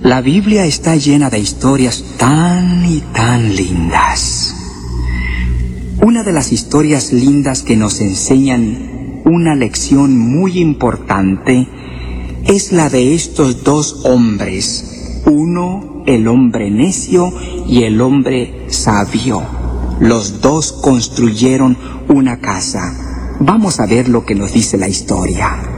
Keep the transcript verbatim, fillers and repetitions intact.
La Biblia está llena de historias tan y tan lindas. Una de las historias lindas que nos enseñan una lección muy importante es la de estos dos hombres, uno el hombre necio y el hombre sabio. Los dos construyeron una casa. Vamos a ver lo que nos dice la historia.